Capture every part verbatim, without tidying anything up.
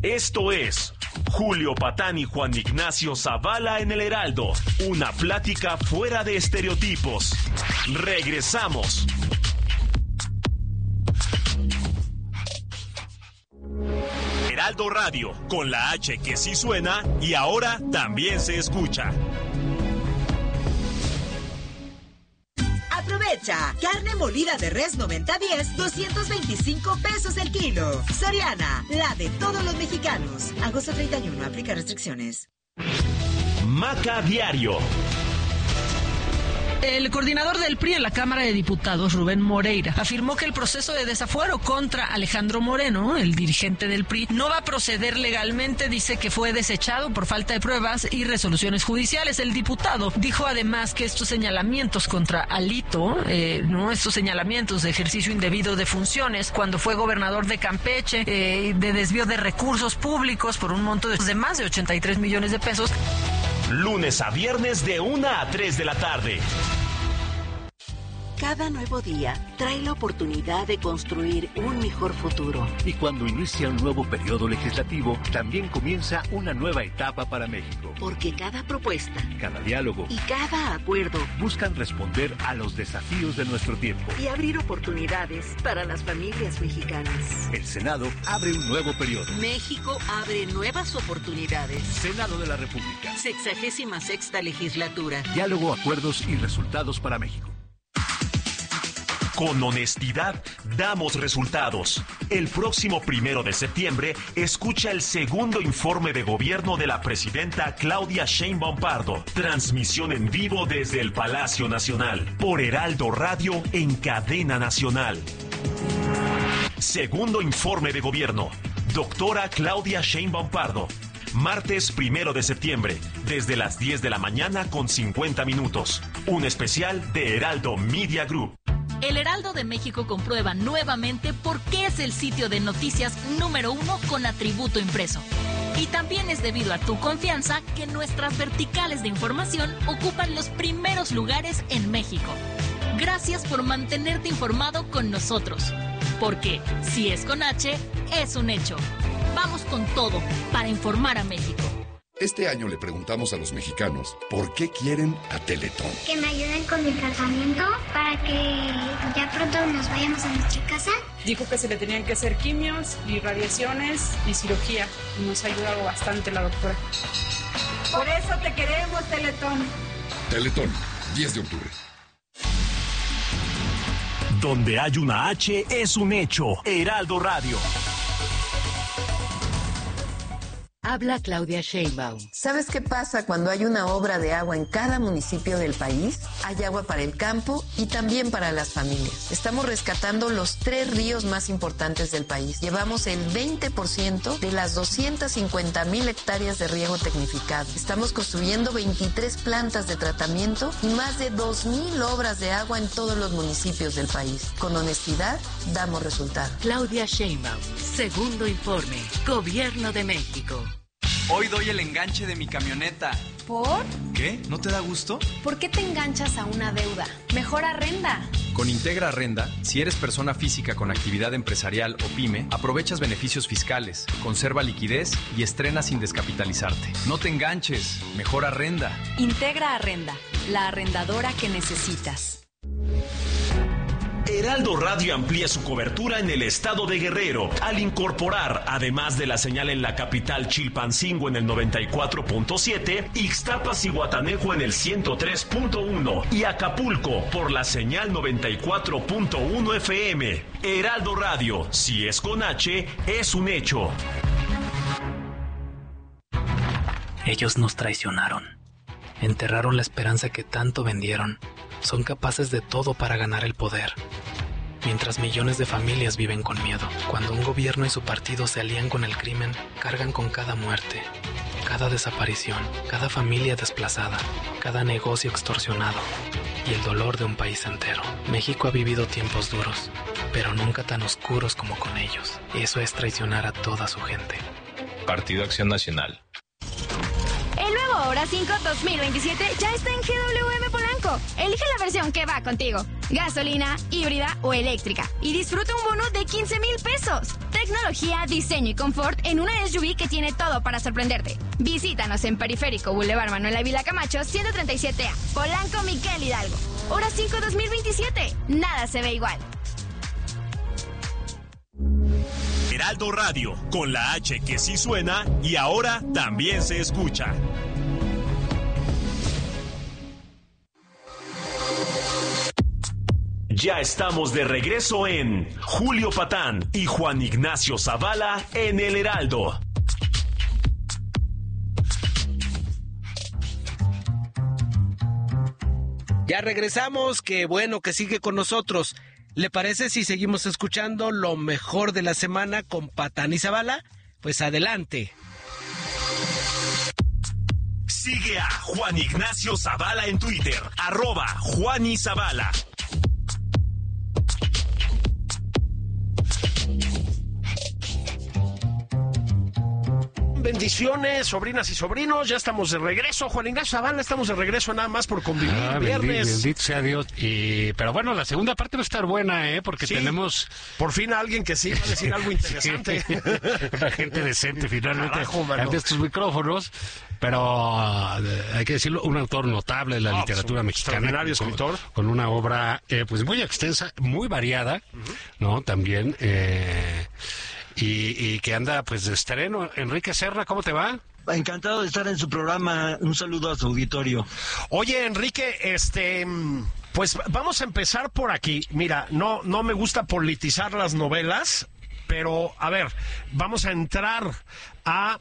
Esto es Julio Patán y Juan Ignacio Zavala en el Heraldo. Una plática fuera de estereotipos. Regresamos. Heraldo Radio, con la H que sí suena y ahora también se escucha. Aprovecha, carne molida de res noventa diez, doscientos veinticinco pesos el kilo. Soriana, la de todos los mexicanos. Agosto treinta y uno, aplica restricciones. Maca Diario. El coordinador del P R I en la Cámara de Diputados, Rubén Moreira, afirmó que el proceso de desafuero contra Alejandro Moreno, el dirigente del P R I, no va a proceder legalmente. Dice que fue desechado por falta de pruebas y resoluciones judiciales. El diputado dijo además que estos señalamientos contra Alito, eh, no estos señalamientos de ejercicio indebido de funciones cuando fue gobernador de Campeche, eh, de desvío de recursos públicos por un monto de, de más de ochenta y tres millones de pesos. Lunes a viernes de una a tres de la tarde. Cada nuevo día trae la oportunidad de construir un mejor futuro. Y cuando inicia un nuevo periodo legislativo, también comienza una nueva etapa para México. Porque cada propuesta, cada diálogo y cada acuerdo buscan responder a los desafíos de nuestro tiempo y abrir oportunidades para las familias mexicanas. El Senado abre un nuevo periodo. México abre nuevas oportunidades. Senado de la República. Sexagésima sexta legislatura. Diálogo, acuerdos y resultados para México. Con honestidad, damos resultados. El próximo primero de septiembre, escucha el segundo informe de gobierno de la presidenta Claudia Sheinbaum Pardo. Transmisión en vivo desde el Palacio Nacional, por Heraldo Radio en cadena nacional. Segundo informe de gobierno. Doctora Claudia Sheinbaum Pardo. Martes primero de septiembre, desde las diez de la mañana con cincuenta minutos. Un especial de Heraldo Media Group. El Heraldo de México comprueba nuevamente por qué es el sitio de noticias número uno con atributo impreso. Y también es debido a tu confianza que nuestras verticales de información ocupan los primeros lugares en México. Gracias por mantenerte informado con nosotros. Porque si es con H, es un hecho. Vamos con todo para informar a México. Este año le preguntamos a los mexicanos por qué quieren a Teletón. Que me ayuden con mi tratamiento para que ya pronto nos vayamos a nuestra casa. Dijo que se le tenían que hacer quimios y radiaciones y cirugía. Y nos ha ayudado bastante la doctora. Por eso te queremos, Teletón. Teletón, diez de octubre. Donde hay una H es un hecho. Heraldo Radio. Habla Claudia Sheinbaum. ¿Sabes qué pasa cuando hay una obra de agua en cada municipio del país? Hay agua para el campo y también para las familias. Estamos rescatando los tres ríos más importantes del país. Llevamos el veinte por ciento de las doscientas cincuenta mil hectáreas de riego tecnificado. Estamos construyendo veintitrés plantas de tratamiento y más de dos mil obras de agua en todos los municipios del país. Con honestidad, damos resultados. Claudia Sheinbaum, segundo informe, Gobierno de México. Hoy doy el enganche de mi camioneta. ¿Por? ¿Qué? ¿No te da gusto? ¿Por qué te enganchas a una deuda? Mejor arrenda. Con Integra Arrenda, si eres persona física con actividad empresarial o pyme, aprovechas beneficios fiscales, conserva liquidez y estrena sin descapitalizarte. No te enganches, mejor arrenda. Integra Arrenda, la arrendadora que necesitas. Heraldo Radio amplía su cobertura en el estado de Guerrero al incorporar, además de la señal en la capital Chilpancingo en el noventa y cuatro punto siete, Ixtapas y Guatanejo en el ciento tres punto uno y Acapulco por la señal noventa y cuatro punto uno F M. Heraldo Radio, si es con H, es un hecho. Ellos nos traicionaron. Enterraron la esperanza que tanto vendieron. Son capaces de todo para ganar el poder. Mientras millones de familias viven con miedo. Cuando un gobierno y su partido se alían con el crimen, cargan con cada muerte, cada desaparición, cada familia desplazada, cada negocio extorsionado y el dolor de un país entero. México ha vivido tiempos duros, pero nunca tan oscuros como con ellos. Eso es traicionar a toda su gente. Partido Acción Nacional. El nuevo Hora cinco dos mil veintisiete ya está en G W M Polanco. Elige la versión que va contigo. Gasolina, híbrida o eléctrica. Y disfruta un bono de quince mil pesos. Te tecnología, diseño y confort en una S U V que tiene todo para sorprenderte. Visítanos en Periférico Boulevard Manuel Ávila Camacho, ciento treinta y siete A, Polanco, Miguel Hidalgo. Hora cinco dos mil veintisiete. Nada se ve igual. Heraldo Radio, con la H que sí suena y ahora también se escucha. Ya estamos de regreso en Julio Patán y Juan Ignacio Zavala en El Heraldo. Ya regresamos, qué bueno que sigue con nosotros. ¿Le parece si seguimos escuchando lo mejor de la semana con Patán y Zavala? Pues adelante. Sigue a Juan Ignacio Zavala en Twitter, arroba Juan y Zavala. Bendiciones, sobrinas y sobrinos, ya estamos de regreso. Juan Ignacio Zavala, estamos de regreso nada más por convivir. Ah, viernes. Bendito sea Dios. Y, pero bueno, la segunda parte va a estar buena, ¿eh? Porque sí, tenemos... por fin a alguien que sí va a decir algo interesante. Sí, una gente decente, finalmente, Carajo, ante estos micrófonos. Pero uh, hay que decirlo, un autor notable de la oh, literatura pues, mexicana. Extraordinario con, escritor. Con una obra eh, pues muy extensa, muy variada, uh-huh. ¿no? También... Eh, y, y que anda pues de estreno. Enrique Serra, ¿cómo te va? Encantado de estar en su programa. Un saludo a su auditorio. Oye, Enrique, este, pues vamos a empezar por aquí. Mira, no, no me gusta politizar las novelas, pero a ver, vamos a entrar a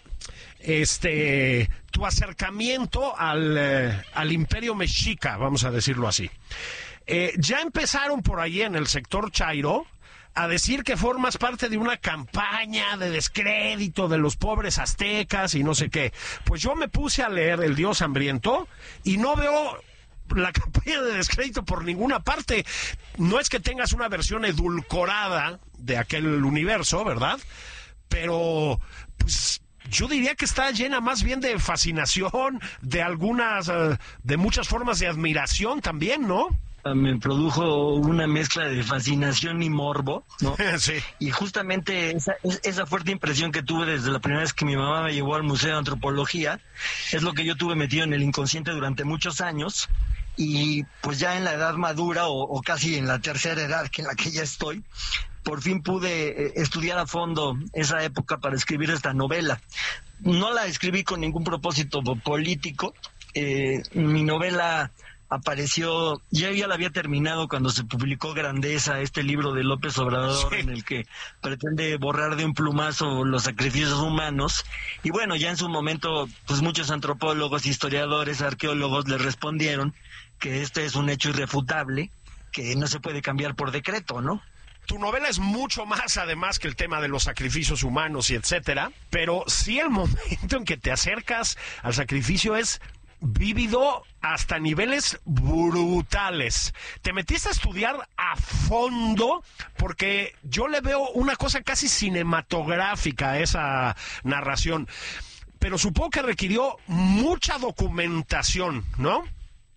este tu acercamiento al, eh, al Imperio Mexica, vamos a decirlo así. Eh, ya empezaron por ahí en el sector chairo a decir que formas parte de una campaña de descrédito de los pobres aztecas y no sé qué. Pues yo me puse a leer El Dios Hambriento y no veo la campaña de descrédito por ninguna parte. No es que tengas una versión edulcorada de aquel universo, ¿verdad? Pero, pues... yo diría que está llena más bien de fascinación, de algunas, uh, de muchas formas de admiración también, ¿no? Me produjo una mezcla de fascinación y morbo, ¿no? Sí. Y justamente esa, esa fuerte impresión que tuve desde la primera vez que mi mamá me llevó al Museo de Antropología, es lo que yo tuve metido en el inconsciente durante muchos años, y pues ya en la edad madura, o, o casi en la tercera edad que en la que ya estoy, por fin pude estudiar a fondo esa época para escribir esta novela. No la escribí con ningún propósito político. Eh, mi novela apareció, ya ya la había terminado cuando se publicó Grandeza, este libro de López Obrador, sí, en el que pretende borrar de un plumazo los sacrificios humanos. Y bueno, ya en su momento, pues muchos antropólogos, historiadores, arqueólogos le respondieron que este es un hecho irrefutable, que no se puede cambiar por decreto, ¿no? Tu novela es mucho más, además, que el tema de los sacrificios humanos y etcétera, pero sí el momento en que te acercas al sacrificio es vívido hasta niveles brutales. Te metiste a estudiar a fondo porque yo le veo una cosa casi cinematográfica a esa narración, pero supongo que requirió mucha documentación, ¿no?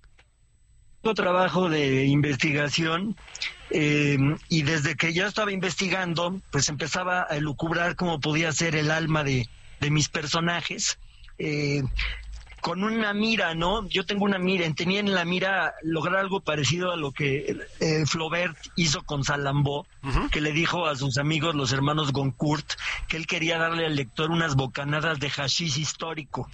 Trabajo de investigación, eh, y desde que ya estaba investigando, pues empezaba a elucubrar cómo podía ser el alma de, de mis personajes, eh, con una mira, ¿no? Yo tengo una mira, tenía en la mira lograr algo parecido a lo que eh, Flaubert hizo con Salambó, uh-huh. que le dijo a sus amigos, los hermanos Goncourt, que él quería darle al lector unas bocanadas de hashish histórico.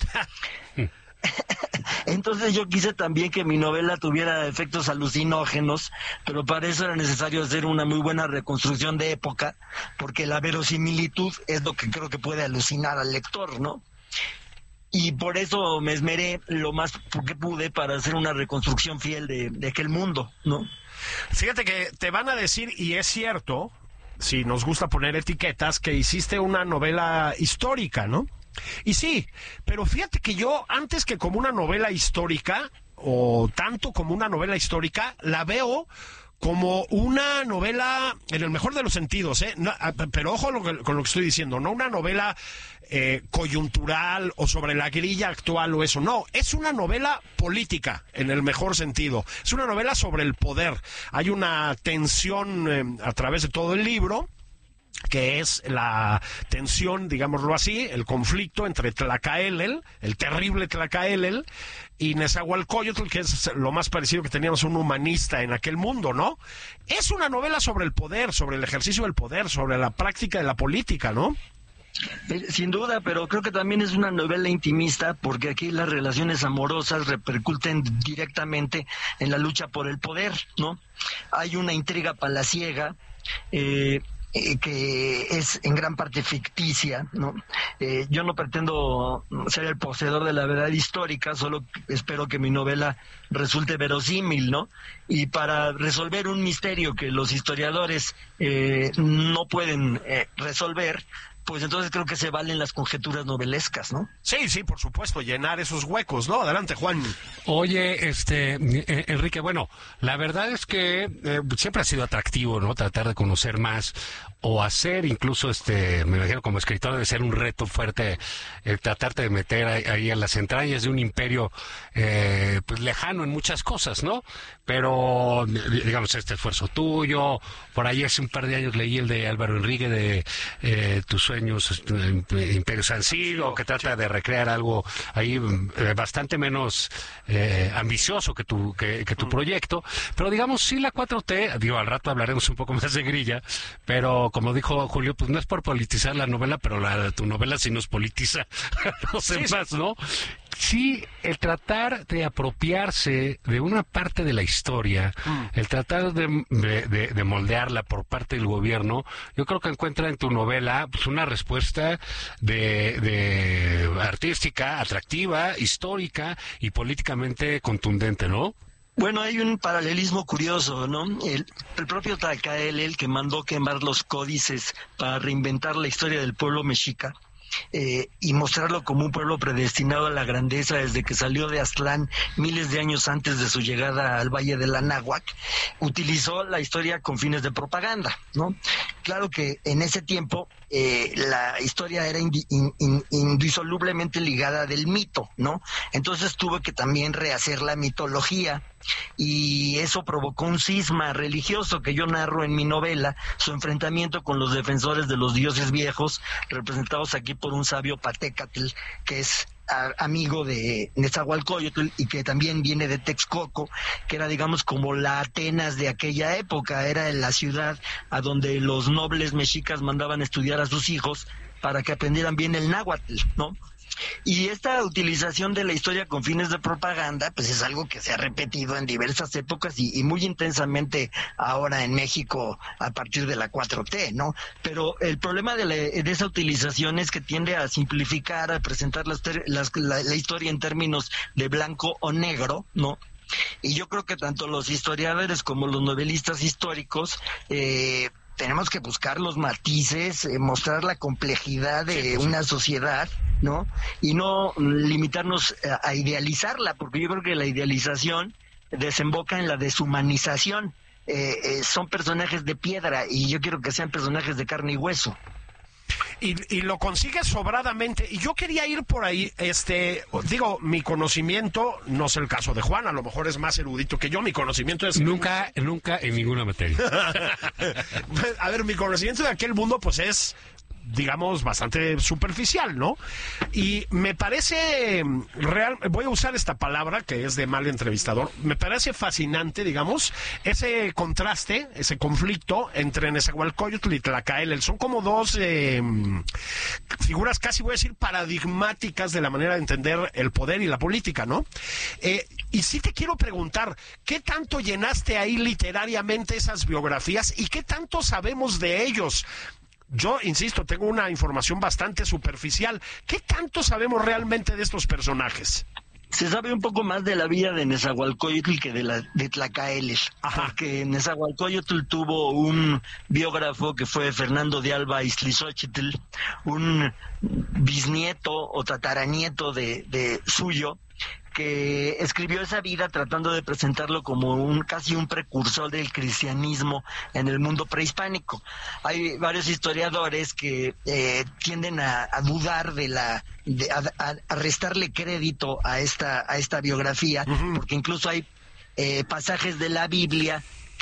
Entonces yo quise también que mi novela tuviera efectos alucinógenos, pero para eso era necesario hacer una muy buena reconstrucción de época, porque la verosimilitud es lo que creo que puede alucinar al lector, ¿no? Y por eso me esmeré lo más que pude para hacer una reconstrucción fiel de, de aquel mundo, ¿no? Fíjate que te van a decir, y es cierto, si nos gusta poner etiquetas, que hiciste una novela histórica, ¿no? Y sí, pero fíjate que yo, antes que como una novela histórica, o tanto como una novela histórica, la veo como una novela, en el mejor de los sentidos, ¿eh? No, pero ojo lo que, con lo que estoy diciendo, no una novela eh, coyuntural o sobre la grilla actual o eso, no, es una novela política, en el mejor sentido, es una novela sobre el poder. Hay una tensión eh, a través de todo el libro, que es la tensión, digámoslo así, el conflicto entre Tlacaelel, el terrible Tlacaelel, y Nezahualcóyotl, que es lo más parecido que teníamos a un humanista en aquel mundo, ¿no? Es una novela sobre el poder, sobre el ejercicio del poder, sobre la práctica de la política, ¿no? Sin duda, pero creo que también es una novela intimista porque aquí las relaciones amorosas repercuten directamente en la lucha por el poder, ¿no? Hay una intriga palaciega, eh, Eh, que es en gran parte ficticia, ¿no? Eh, yo no pretendo ser el poseedor de la verdad histórica, solo espero que mi novela resulte verosímil, ¿no? Y para resolver un misterio que los historiadores eh, no pueden eh, resolver, pues entonces creo que se valen las conjeturas novelescas, ¿no? Sí, sí, por supuesto, llenar esos huecos, ¿no? Adelante, Juan. Oye, este, eh, Enrique, bueno, la verdad es que eh, siempre ha sido atractivo, ¿no? Tratar de conocer más o hacer incluso, este, me imagino como escritor debe ser un reto fuerte eh, tratarte de meter ahí, ahí en las entrañas de un imperio eh, pues lejano en muchas cosas, ¿no? Pero, digamos, este esfuerzo tuyo, por ahí hace un par de años leí el de Álvaro Enrique de eh, Tus sueños, Imperio Sancido, que trata de recrear algo ahí eh, bastante menos eh, ambicioso que tu, que, que tu proyecto, pero digamos, sí la cuatro T, digo, al rato hablaremos un poco más de Grilla, pero como dijo Julio, pues no es por politizar la novela, pero la tu novela sí nos politiza a los demás, ¿no? Sí, el tratar de apropiarse de una parte de la historia, mm. el tratar de, de, de moldearla por parte del gobierno, yo creo que encuentra en tu novela pues, una respuesta de, de artística, atractiva, histórica y políticamente contundente, ¿no? Bueno, hay un paralelismo curioso, ¿no? El, el propio Tlacaelel, que mandó quemar los códices para reinventar la historia del pueblo mexica, Eh, y mostrarlo como un pueblo predestinado a la grandeza desde que salió de Aztlán miles de años antes de su llegada al Valle del Anáhuac, utilizó la historia con fines de propaganda, ¿no? Claro que en ese tiempo eh, la historia era indi, in, in, indisolublemente ligada del mito, ¿no? Entonces tuvo que también rehacer la mitología, y eso provocó un cisma religioso que yo narro en mi novela, su enfrentamiento con los defensores de los dioses viejos, representados aquí por un sabio Patécatl, que es a, amigo de Nezahualcóyotl y que también viene de Texcoco, que era, digamos, como la Atenas de aquella época, era la ciudad a donde los nobles mexicas mandaban estudiar a sus hijos para que aprendieran bien el náhuatl, ¿no? Y esta utilización de la historia con fines de propaganda, pues es algo que se ha repetido en diversas épocas y, y muy intensamente ahora en México a partir de la cuatro T, ¿no? Pero el problema de, la, de esa utilización es que tiende a simplificar, a presentar las, las, la, la historia en términos de blanco o negro, ¿no? Y yo creo que tanto los historiadores como los novelistas históricos eh, tenemos que buscar los matices, eh, mostrar la complejidad de una sociedad, ¿no? Y no limitarnos a, a idealizarla, porque yo creo que la idealización desemboca en la deshumanización. Eh, eh, son personajes de piedra y yo quiero que sean personajes de carne y hueso. Y, y lo consigue sobradamente. Y yo quería ir por ahí, este, digo, mi conocimiento, no es el caso de Juan, a lo mejor es más erudito que yo, mi conocimiento es... Nunca, nunca en ninguna materia. A ver, mi conocimiento de aquel mundo, pues es... digamos, bastante superficial, ¿no? Y me parece real, voy a usar esta palabra que es de mal entrevistador, me parece fascinante, digamos, ese contraste, ese conflicto entre Nezahualcóyotl y Tlacaelel. Son como dos eh, figuras casi, voy a decir, paradigmáticas de la manera de entender el poder y la política, ¿no? Eh, y sí te quiero preguntar, ¿qué tanto llenaste ahí literariamente esas biografías y qué tanto sabemos de ellos? Yo, insisto, tengo una información bastante superficial. ¿Qué tanto sabemos realmente de estos personajes? Se sabe un poco más de la vida de Nezahualcóyotl que de la de Tlacaelel, porque Nezahualcóyotl tuvo un biógrafo que fue Fernando de Alba Iztlizóchitl, un bisnieto o tataranieto de, de suyo, que escribió esa vida tratando de presentarlo como un casi un precursor del cristianismo en el mundo prehispánico. Hay varios historiadores que eh, tienden a, a dudar de la de, a, a restarle crédito a esta a esta biografía, uh-huh. porque incluso hay eh, pasajes de la Biblia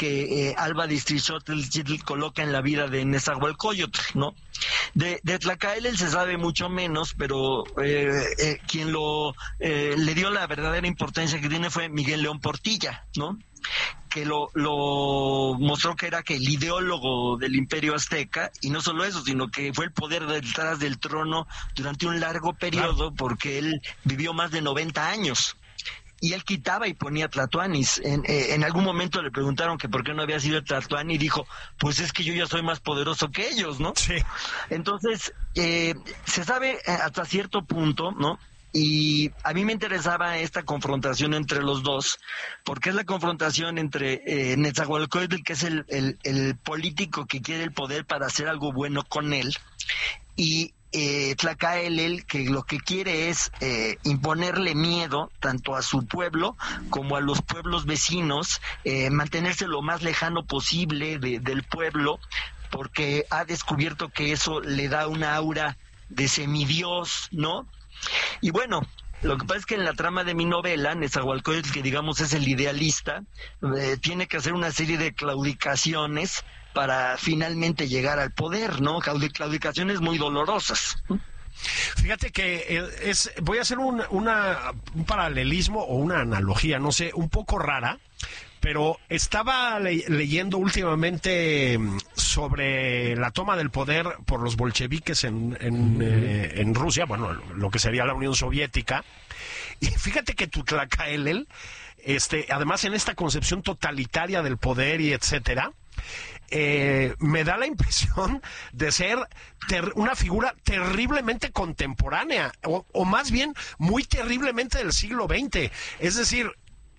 que eh, Alba de Istrizotl coloca en la vida de Nezahualcóyotl, ¿no? De, de Tlacaelel se sabe mucho menos, pero eh, eh, quien lo eh, le dio la verdadera importancia que tiene fue Miguel León Portilla, ¿no? Que lo, lo mostró que era que el ideólogo del Imperio Azteca, y no solo eso, sino que fue el poder detrás del trono durante un largo periodo, porque él vivió más de noventa años. Y él quitaba y ponía tlatoanis. En, eh, en algún momento le preguntaron que por qué no había sido tlatoani y dijo, pues es que yo ya soy más poderoso que ellos, ¿no? Sí. Entonces, eh, se sabe hasta cierto punto, ¿no? Y a mí me interesaba esta confrontación entre los dos, porque es la confrontación entre eh, Nezahualcóyotl, que es el, el, el político que quiere el poder para hacer algo bueno con él, y Eh, Tlacaelel, que lo que quiere es eh, imponerle miedo tanto a su pueblo como a los pueblos vecinos, eh, mantenerse lo más lejano posible de, del pueblo, porque ha descubierto que eso le da una aura de semidios, ¿no? Y bueno, lo que pasa es que en la trama de mi novela, Nezahualcóyotl, que digamos es el idealista, eh, tiene que hacer una serie de claudicaciones para finalmente llegar al poder, ¿no? Claudicaciones muy dolorosas. Fíjate que es, voy a hacer un, una, un paralelismo o una analogía, no sé, un poco rara, pero estaba le, leyendo últimamente sobre la toma del poder por los bolcheviques en, en, uh-huh. eh, en Rusia, bueno, lo que sería la Unión Soviética, y fíjate que Tlacaelel, este, además en esta concepción totalitaria del poder y etcétera, Eh, me da la impresión de ser ter- una figura terriblemente contemporánea, o, o más bien muy terriblemente del siglo veinte. Es decir,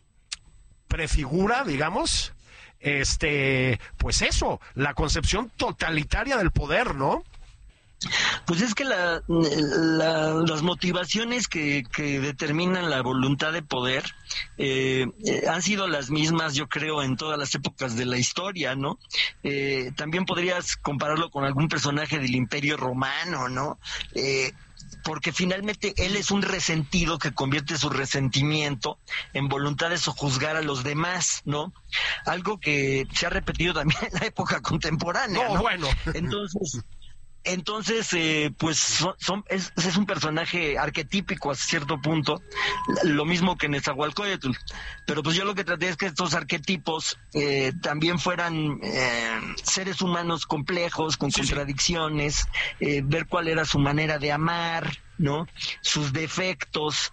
prefigura, digamos, este, pues eso, la concepción totalitaria del poder, ¿no? Pues es que la, la, las motivaciones que, que determinan la voluntad de poder eh, eh, han sido las mismas, yo creo, en todas las épocas de la historia, ¿no? Eh, también podrías compararlo con algún personaje del Imperio Romano, ¿no? Eh, porque finalmente él es un resentido que convierte su resentimiento en voluntad de sojuzgar a los demás, ¿no? Algo que se ha repetido también en la época contemporánea, ¿no? No, bueno. Entonces... Entonces, eh, pues son, son, es, es un personaje arquetípico a cierto punto, lo mismo que Nezahualcóyotl. Pero pues yo lo que traté es que estos arquetipos eh, también fueran eh, seres humanos complejos, con sí, contradicciones, eh, ver cuál era su manera de amar, ¿no? Sus defectos,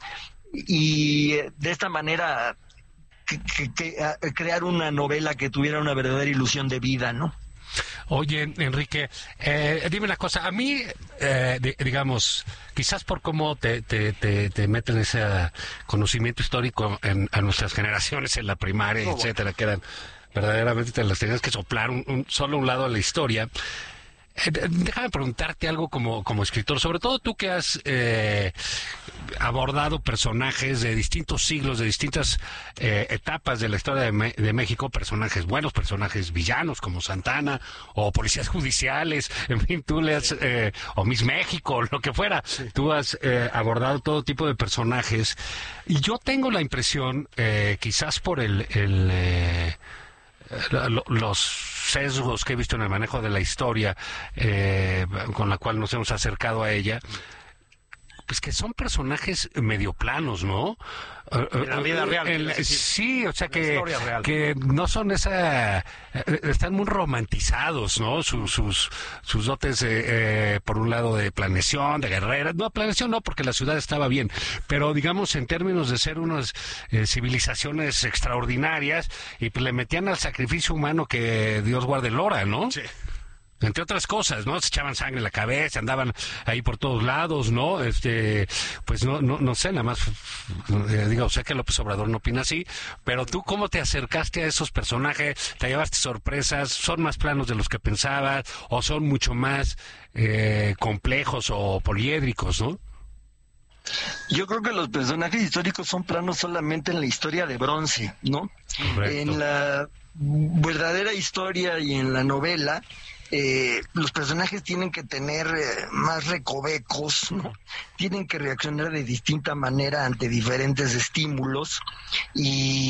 y eh, de esta manera que, que, que, a, crear una novela que tuviera una verdadera ilusión de vida, ¿no? Oye, Enrique, eh, dime una cosa. A mí, eh, de, digamos, quizás por cómo te, te, te, te meten ese conocimiento histórico en, a nuestras generaciones en la primaria, oh, etcétera, bueno. que eran verdaderamente te las tenías que soplar un, un, solo un lado de la historia. Eh, déjame preguntarte algo como, como escritor, sobre todo tú que has eh, abordado personajes de distintos siglos, de distintas eh, etapas de la historia de, Me- de México, personajes buenos, personajes villanos como Santana, o policías judiciales, en fin, tú le has, eh, o Miss México, lo que fuera, sí. Tú has eh, abordado todo tipo de personajes, y yo tengo la impresión, eh, quizás por el... el eh, los sesgos que he visto en el manejo de la historia eh, con la cual nos hemos acercado a ella, pues que son personajes medio planos, ¿no? En la vida real. El, sí, o sea que, que no son esa... Están muy romantizados, ¿no? Sus sus, sus dotes, eh, eh, por un lado, de planeación, de guerrera. No, planeación no, porque la ciudad estaba bien. Pero, digamos, en términos de ser unas eh, civilizaciones extraordinarias, y pues le metían al sacrificio humano que Dios guarde el hora, ¿no? Sí. Entre otras cosas, ¿no? Se echaban sangre en la cabeza, andaban ahí por todos lados, ¿no? Este, pues no, no, no sé, nada más, eh, digo, sé que López Obrador no opina así, pero tú, ¿cómo te acercaste a esos personajes? ¿Te llevaste sorpresas? ¿Son más planos de los que pensabas? ¿O son mucho más eh, complejos o poliédricos, no? Yo creo que los personajes históricos son planos solamente en la historia de bronce, ¿no? Correcto. En la verdadera historia y en la novela, Eh, los personajes tienen que tener eh, más recovecos, ¿no? Tienen que reaccionar de distinta manera ante diferentes estímulos, y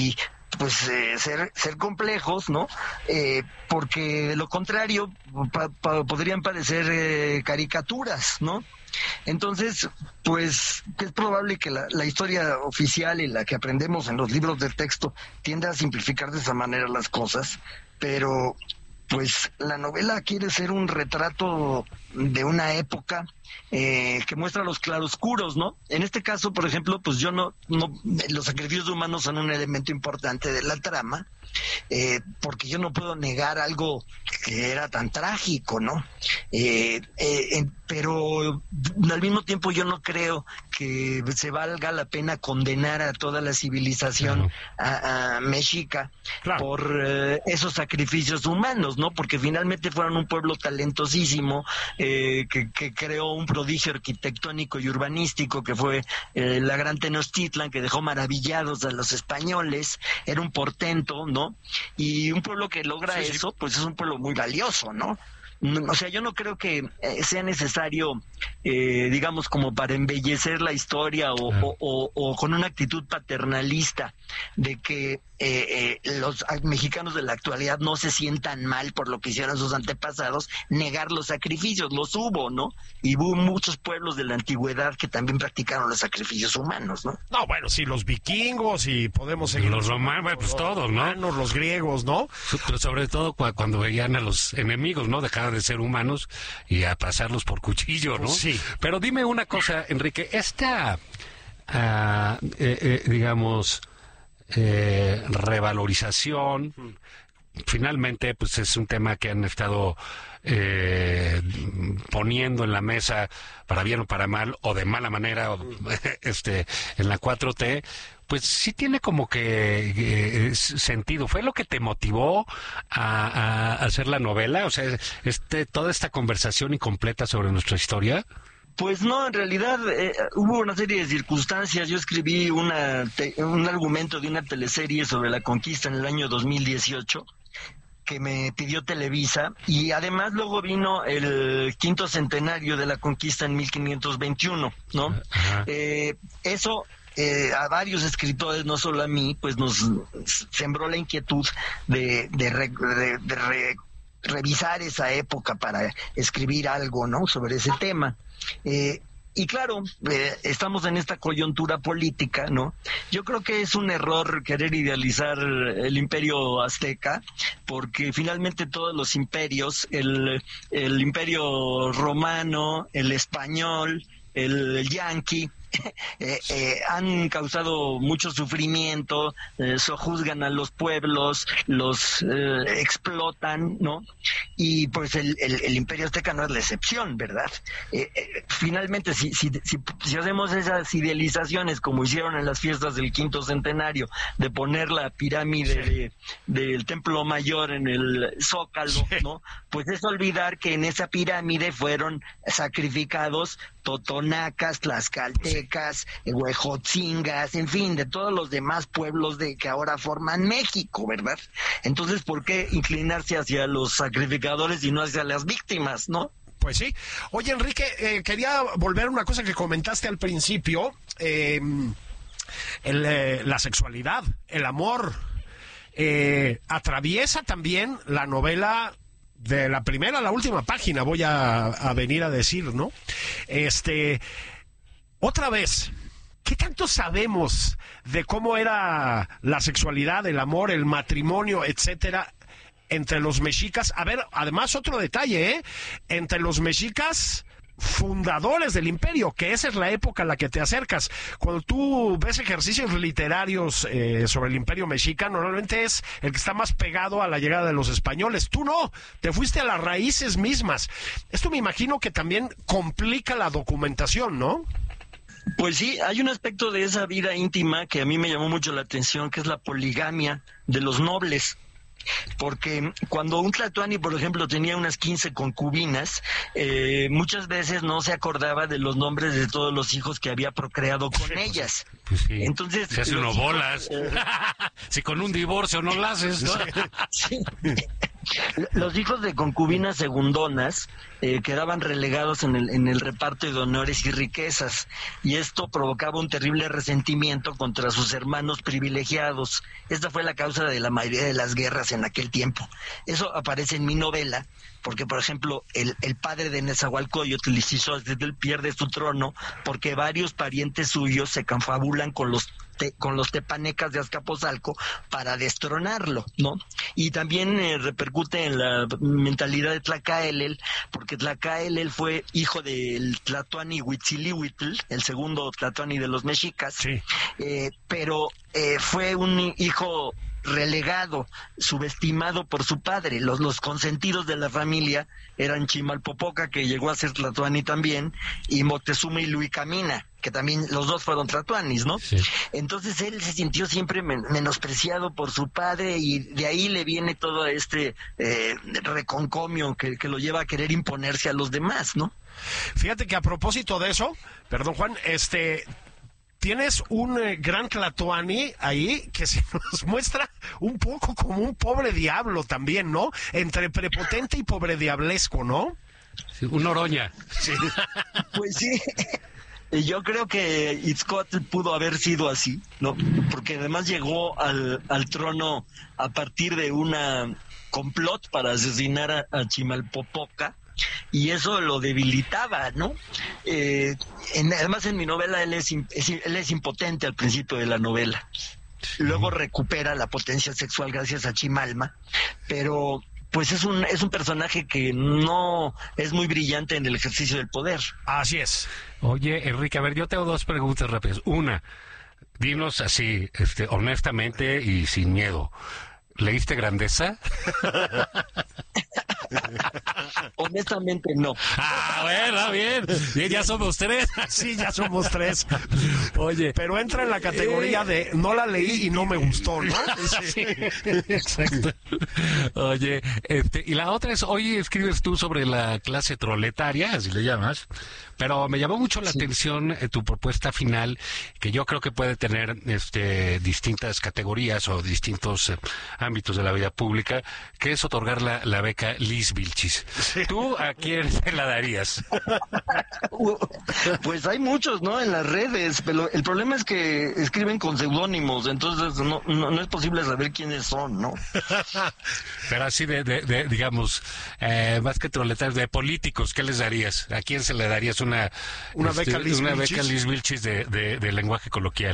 pues eh, ser ser complejos, ¿no? Eh, porque de lo contrario pa, pa, podrían parecer eh, caricaturas, ¿no? Entonces, pues es probable que la, la historia oficial y la que aprendemos en los libros de texto tienda a simplificar de esa manera las cosas, pero pues la novela quiere ser un retrato de una época eh, que muestra los claroscuros, ¿no? En este caso, por ejemplo, pues yo no, no los sacrificios humanos son un elemento importante de la trama, eh, porque yo no puedo negar algo que era tan trágico, ¿no? Eh, eh, pero al mismo tiempo yo no creo que se valga la pena condenar a toda la civilización claro. a, a mexica claro. por eh, esos sacrificios humanos, ¿no? Porque finalmente fueron un pueblo talentosísimo eh, que, que creó un prodigio arquitectónico y urbanístico que fue eh, la Gran Tenochtitlan, que dejó maravillados a los españoles, era un portento, ¿no? Y un pueblo que logra sí, eso, sí. pues es un pueblo muy valioso, ¿no? O sea, yo no creo que eh, sea necesario, eh, digamos, como para embellecer la historia o, o, o, o con una actitud paternalista de que eh, eh, los mexicanos de la actualidad no se sientan mal por lo que hicieron sus antepasados, negar los sacrificios, los hubo, ¿no? Y hubo muchos pueblos de la antigüedad que también practicaron los sacrificios humanos, ¿no? No, bueno, sí, los vikingos y podemos seguir. Los romanos, pues todos, ¿no? Los, los griegos, ¿no? Pero sobre todo cuando veían a los enemigos, ¿no? Dejaban de ser humanos y a pasarlos por cuchillo, ¿no? Sí. Pero dime una cosa, Enrique, esta, uh, eh, eh, digamos, eh, revalorización, finalmente, pues es un tema que han estado eh, poniendo en la mesa, para bien o para mal, o de mala manera, o, este, en la cuatro T, pues sí tiene como que eh, sentido. ¿Fue lo que te motivó a, a hacer la novela? O sea, este, toda esta conversación incompleta sobre nuestra historia. Pues no, en realidad eh, hubo una serie de circunstancias. Yo escribí una te, un argumento de una teleserie sobre la conquista en el año dos mil dieciocho que me pidió Televisa, y además luego vino el quinto centenario de la conquista en mil quinientos veintiuno, ¿no? Eh, eso eh, a varios escritores, no solo a mí, pues nos sembró la inquietud de, de, re, de, de re, revisar esa época para escribir algo, ¿no? Sobre ese tema. Eh, Y claro, eh, estamos en esta coyuntura política, ¿no? Yo creo que es un error querer idealizar el imperio azteca, porque finalmente todos los imperios, el, el imperio romano, el español, el, el yanqui, Eh, eh, han causado mucho sufrimiento, eh, sojuzgan a los pueblos, los eh, explotan, ¿no? Y pues el, el, el imperio azteca no es la excepción, ¿verdad? Eh, eh, finalmente, si, si, si, si hacemos esas idealizaciones como hicieron en las fiestas del quinto centenario, de poner la pirámide de, del templo mayor en el zócalo, ¿no? Pues es olvidar que en esa pirámide fueron sacrificados totonacas, tlaxcaltecas, huejotzingas, en fin, de todos los demás pueblos de que ahora forman México, ¿verdad? Entonces, ¿por qué inclinarse hacia los sacrificadores y no hacia las víctimas, no? Pues sí. Oye, Enrique, eh, quería volver a una cosa que comentaste al principio, eh, el, eh, la sexualidad, el amor, eh, atraviesa también la novela. De la primera a la última página voy a, a venir a decir, ¿no? Este, otra vez, ¿qué tanto sabemos de cómo era la sexualidad, el amor, el matrimonio, etcétera, entre los mexicas? A ver, además otro detalle, ¿eh? Entre los mexicas fundadores del imperio, que esa es la época a la que te acercas. Cuando tú ves ejercicios literarios eh, sobre el imperio mexica, normalmente es el que está más pegado a la llegada de los españoles. Tú no, te fuiste a las raíces mismas. Esto me imagino que también complica la documentación, ¿no? Pues sí, hay un aspecto de esa vida íntima que a mí me llamó mucho la atención, que es la poligamia de los nobles. Porque cuando un tlatoani, por ejemplo, tenía unas quince concubinas, eh, muchas veces no se acordaba de los nombres de todos los hijos que había procreado con ellas. Pues sí. Entonces, se hace uno bolas. Eh... si con un divorcio no lo haces, ¿no? Sí. Los hijos de concubinas segundonas eh, quedaban relegados en el, en el reparto de honores y riquezas, y esto provocaba un terrible resentimiento contra sus hermanos privilegiados. Esta fue la causa de la mayoría de las guerras en aquel tiempo. Eso aparece en mi novela, porque, por ejemplo, el, el padre de Nezahualcóyotl, Ixtlilxóchitl, pierde su trono porque varios parientes suyos se confabulan con los te, con los tepanecas de Azcapotzalco para destronarlo, ¿no? Y también eh, repercute en la mentalidad de Tlacaelel, porque Tlacaelel fue hijo del Tlatoani Huitzilihuitl, el segundo Tlatoani de los mexicas, sí. eh, pero eh, fue un hijo relegado, subestimado por su padre. Los, los consentidos de la familia eran Chimalpopoca, que llegó a ser tlatoani también, y Moctezuma y Luicamina, que también los dos fueron tlatoanis, ¿no? Sí. Entonces él se sintió siempre men- menospreciado por su padre, y de ahí le viene todo este eh, reconcomio que, que lo lleva a querer imponerse a los demás, ¿no? Fíjate que a propósito de eso, perdón Juan, este... tienes un eh, gran tlatoani ahí que se nos muestra un poco como un pobre diablo también, ¿no? Entre prepotente y pobre diablesco, ¿no? Sí, un oroña. Sí. Pues sí. Yo creo que Itzcoatl pudo haber sido así, ¿no? Porque además llegó al, al trono a partir de una complot para asesinar a, a Chimalpopoca, y eso lo debilitaba, ¿no? Eh, en, además en mi novela él es, es, él es impotente al principio de la novela. Sí. Luego recupera la potencia sexual gracias a Chimalma, pero pues es un es un personaje que no es muy brillante en el ejercicio del poder. Así es. Oye, Enrique, a ver, yo tengo dos preguntas rápidas. Una, dinos así, este, honestamente y sin miedo, ¿leíste Grandeza? Honestamente no. Ah, bueno, bien. bien. Ya somos tres. Sí, ya somos tres. Oye. Pero entra en la categoría de no la leí y no me gustó, ¿no? Sí, exacto. Oye, este, y la otra es, hoy escribes tú sobre la clase proletaria, así le llamas, pero me llamó mucho la sí. atención eh, tu propuesta final, que yo creo que puede tener este distintas categorías o distintos eh, ámbitos de la vida pública, que es otorgar la, la beca Liz Vilchis. Sí. ¿Tú a quién se la darías? Pues hay muchos, ¿no? En las redes, pero el problema es que escriben con seudónimos, entonces no, no, no es posible saber quiénes son, ¿no? Pero así de, de, de digamos, eh, más que troletarios, de políticos, ¿qué les darías? ¿A quién se le darías una, una este, beca Liz una Vilchis? beca Liz Vilchis de, de, de lenguaje coloquial?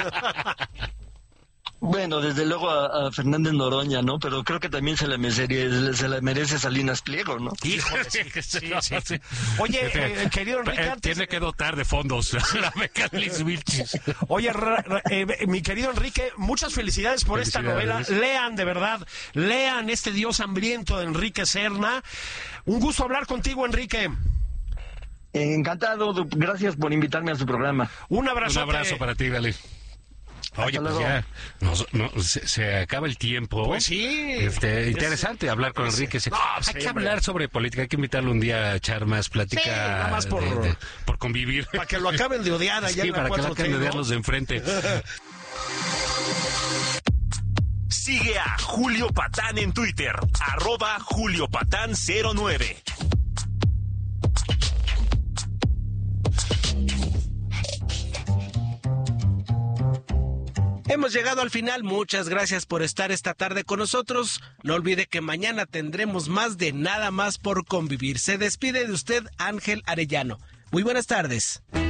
Bueno, desde luego a, a Fernández Noroña, ¿no? Pero creo que también se le merece, se le merece Salinas Pliego, ¿no? Híjole, sí, sí, sí, sí. Oye, eh, querido Enrique, eh, antes... tiene que dotar de fondos la beca Liz Vilchis. Oye, ra, ra, eh, mi querido Enrique, muchas felicidades por felicidades. esta novela. Lean, de verdad, lean Este Dios Hambriento de Enrique Serna. Un gusto hablar contigo, Enrique. Encantado, gracias por invitarme a su programa. Un abrazo. Un abrazo para ti, Vale. Oye, pues ya nos, nos, se, se acaba el tiempo. Pues sí. Este, interesante es, hablar con es, Enrique. No, hay sí, que hablar hombre. sobre política, hay que invitarlo un día a echar más plática. Sí, nada más por, de, de, por convivir. Para que lo acaben de odiar allá sí, en la para que lo acaben de odiar los de enfrente. Sigue a Julio Patán en Twitter, arroba Julio Patán cero nueve. Hemos llegado al final, muchas gracias por estar esta tarde con nosotros. No olvide que mañana tendremos más de Nada Más por Convivir. Se despide de usted Ángel Arellano. Muy buenas tardes.